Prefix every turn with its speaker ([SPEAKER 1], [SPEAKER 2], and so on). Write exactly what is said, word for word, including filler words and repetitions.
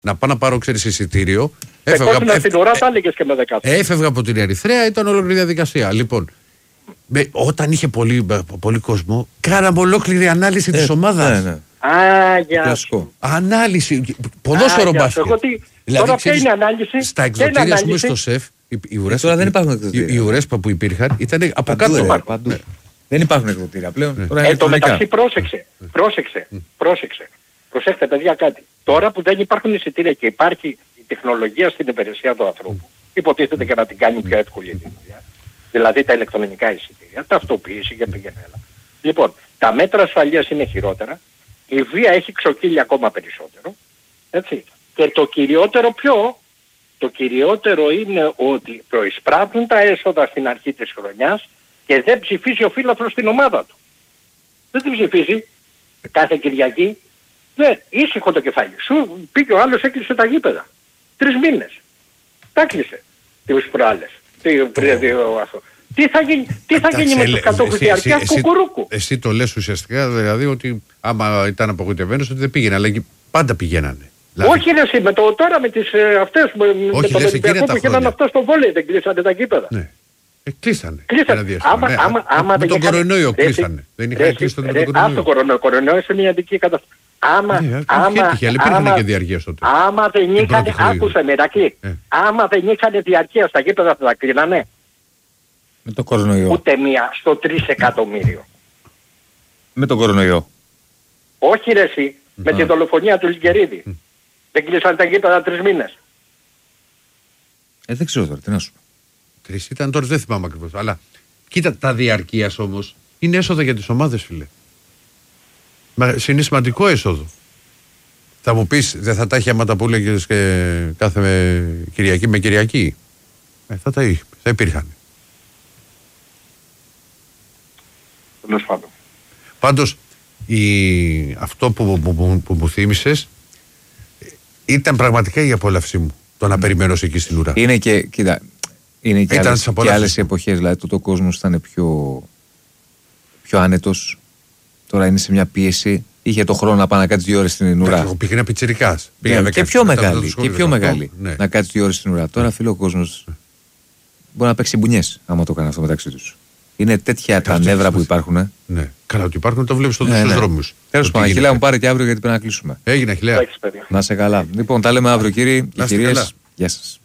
[SPEAKER 1] να πάω να πάρω, ξέρεις, εισιτήριο.
[SPEAKER 2] Έφευγα, έφευγα, στην ώρα τα έλεγες και με δεκάτο.
[SPEAKER 1] Έφευγα από την Ερυθρέα, ήταν ολόκληρη διαδικασία. Λοιπόν, με, όταν είχε πολύ, πολύ κόσμο, κάναμε ολόκληρη ανάλυση ε, της ομάδας.
[SPEAKER 3] Ναι, ναι.
[SPEAKER 2] Α, για σου.
[SPEAKER 1] Ανάλυση, ποδόσφαιρο μπάσκετ.
[SPEAKER 2] Δηλαδή, τώρα ποια είναι η ανάλυση?
[SPEAKER 1] Στα εκδοτήρια, ας πούμε, στο ΣΕΦ, οι, οι ουρές,
[SPEAKER 3] τώρα δεν υπάρχουν εκδοτήρια.
[SPEAKER 1] Οι, οι ουρές που υπήρχαν ήταν από
[SPEAKER 3] παντού,
[SPEAKER 1] κάτω.
[SPEAKER 3] Ρε, παντού. Ναι. Δεν υπάρχουν εκδοτήρια πλέον.
[SPEAKER 1] Ναι.
[SPEAKER 3] Τώρα
[SPEAKER 2] ε, το μεταξύ πρόσεξε, πρόσεξε, πρόσεξε. Προσέξτε παιδιά κάτι. Τώρα που δεν υπάρχουν εισιτήρια και υπάρχει η τεχνολογία στην υπηρεσία του ανθρώπου, υποτίθεται και να την κάνει πιο εύκολη τη δουλειά. Δηλαδή τα ηλεκτρονικά εισιτήρια, ταυτοποίηση και πήγαινε έλα. Λοιπόν, τα μέτρα ασφαλείας είναι χειρότερα, η βία έχει ξοκύλει ακόμα περισσότερο, έτσι. Και το κυριότερο ποιο, το κυριότερο είναι ότι προεισπράττουν τα έσοδα στην αρχή της χρονιάς και δεν ψηφίζει ο φίλαθλος στην ομάδα του. Δεν την ψηφίζει κάθε Κυριακή. Ναι, ήσυχο το κεφάλι σου, πήγε ο άλλος, έκλεισε τα γήπεδα. Τρεις μήνες. Τα κλείσε. Τις προάλλες. Τι θα γίνει, τι θα γίνει με τους κατόχους διαρκείας κουκουρούκου?
[SPEAKER 1] Εσύ το λες ουσιαστικά, δηλαδή ότι άμα ήταν απογοητευμένος ότι δεν πήγαινε, αλλά πάντα πηγαίνανε. Δηλαδή...
[SPEAKER 2] Όχι ρε εσύ, με το, τώρα με τις ε, αυτές, με, με το Ολυμπιακό που γίνανε αυτό στο βόλεϊ, δεν κλείσανε τα γήπεδα.
[SPEAKER 1] Ναι. Ε, κλείσανε.
[SPEAKER 2] Κλείσανε. Άμα, ναι, άμα, άμα
[SPEAKER 1] με τον κορονοϊό κλείσανε. Δεν είχαν κλείσει τον κορονοϊό.
[SPEAKER 2] Ας το κορονοϊό, κορονοϊό είναι μια ειδική κατάσταση. Άμα,
[SPEAKER 1] ναι,
[SPEAKER 2] άμα,
[SPEAKER 1] έτυχε, αλλά άμα, και διαρκείας τότε.
[SPEAKER 2] Άμα δεν είχαν, άκουσε με Ρακλή, ε. άμα δεν είχαν διαρκεία στα γήπεδα θα τα κλείνανε.
[SPEAKER 3] Με το κορονοϊό.
[SPEAKER 2] Ούτε μία στο τρεις εκατομμύριο.
[SPEAKER 3] Με τον κορονοϊό.
[SPEAKER 2] Όχι ρε εσύ, mm. με τη δολοφονία του Λιγκερίδη. Mm. Δεν κλείσαν τα γήπεδα τρεις μήνες.
[SPEAKER 3] Ε, δεν ξέρω τώρα, τι να σου πω.
[SPEAKER 1] Τρεις ήταν τώρα, δεν θυμάμαι ακριβώς. Αλλά κοίτα, τα διαρκείας όμως είναι έσοδα για τις ομάδες, φίλε. Είναι σημαντικό έσοδο. Θα μου πεις, δεν θα τα έχει άμα τα που έλεγες και κάθε Κυριακή με Κυριακή. Ε, θα τα είχε, θα υπήρχαν. Πάντως, η... αυτό που, που, που, που μου θύμισες ήταν πραγματικά η απόλαυσή μου. Το να περιμένω εκεί στην ουρά.
[SPEAKER 3] Είναι και, κοίτα, είναι και, άλλες, και άλλες εποχές. Δηλαδή τότε ο κόσμος ήταν πιο, πιο άνετος. Τώρα είναι σε μια πίεση. Είχε το χρόνο να πάει να κάτσει δύο ώρες στην ουρά.
[SPEAKER 1] Εγώ πήγαινα πιτσιρικάς.
[SPEAKER 3] Ναι, και πιο μεγάλη. Και πιο μεγάλη ναι. να κάτσει δύο ώρες στην ουρά. Τώρα φίλο ο κόσμος μπορεί να παίξει μπουνιές άμα το κάνει αυτό μεταξύ τους. Είναι τέτοια τα νεύρα που υπάρχουν. Ε.
[SPEAKER 1] Ναι. Καλά, ότι υπάρχουν, το βλέπεις στους ναι, ναι. δρόμους.
[SPEAKER 3] Τέλος πάντων, Αχιλλέα μου πάρε και αύριο γιατί πρέπει να κλείσουμε.
[SPEAKER 1] Έγινε, Αχιλλέα.
[SPEAKER 3] Να σε καλά. Λοιπόν, τα λέμε αύριο, κύριοι και κυρίες. Γεια σας.